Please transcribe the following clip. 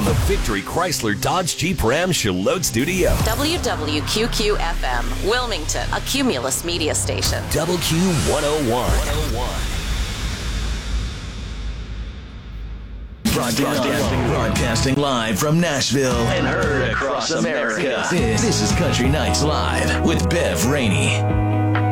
from the Victory Chrysler Dodge Jeep Ram Charlotte Studio. WWQQ-FM, Wilmington, a Cumulus media station. WQ101. Broadcasting live from Nashville and heard across America. This is Country Nights Live with Bev Rainey.